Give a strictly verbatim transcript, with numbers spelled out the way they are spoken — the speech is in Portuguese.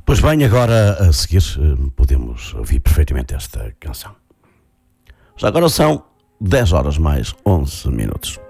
Pois bem, agora a seguir podemos ouvir perfeitamente esta canção. Já agora são dez horas mais onze minutos.